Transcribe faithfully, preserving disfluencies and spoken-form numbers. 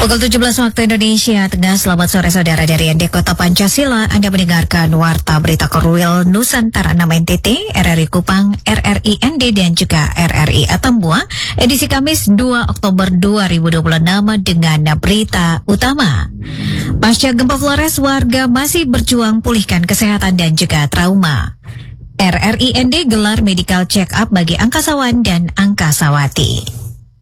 Pukul tujuh belas waktu Indonesia Tengah. Selamat sore saudara dari N D Kota Pancasila. Anda mendengarkan Warta Berita Korwil Nusantara enam N T T, R R I Kupang, R R I N D dan juga R R I Atambua. Edisi Kamis dua Oktober dua ribu dua puluh enam dengan berita utama. Pasca gempa Flores, warga masih berjuang pulihkan kesehatan dan juga trauma. R R I N D gelar medical check up bagi angkasawan dan angkasawati.